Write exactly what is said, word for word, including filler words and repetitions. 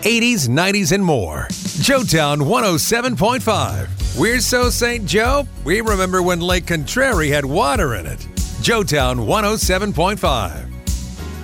eighties, nineties, and more. Joetown one oh seven point five. We're so Saint Joe, we remember when Lake Contrary had water in it. Joetown one oh seven point five.